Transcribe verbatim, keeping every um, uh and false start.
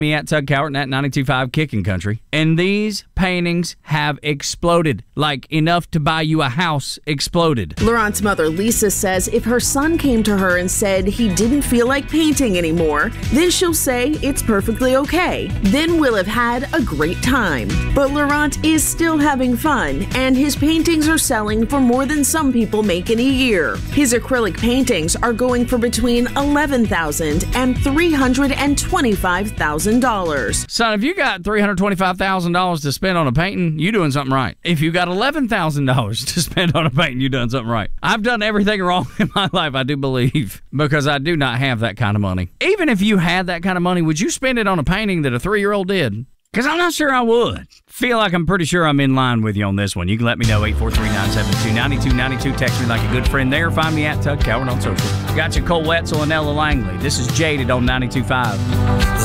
Me at Tug Cowart at ninety-two point five Kicking Country. And these paintings have exploded. Like enough to buy you a house exploded. Laurent's mother, Lisa, says if her son came to her and said he didn't feel like painting anymore, then she'll say it's perfectly okay. Then we'll have had a great time. But Laurent is still having fun, and his paintings are selling for more than some people make in a year. His acrylic paintings are going for between eleven thousand dollars and three hundred twenty-five thousand dollars. Son, if you got three hundred twenty-five thousand dollars to spend on a painting, you doing something right. If you got eleven thousand dollars to spend on a painting, you done something right. I've done everything wrong in my life, I do believe, because I do not have that kind of money. Even if you had that kind of money, would you spend it on a painting that a three-year-old did? Because I'm not sure I would. Feel like I'm pretty sure I'm in line with you on this one. You can let me know, eight four three, nine seven two, nine two nine two. Text me like a good friend there. Find me at Tug Cowart on social. Got you Cole Wetzel and Ella Langley. This is Jaded on ninety-two point five.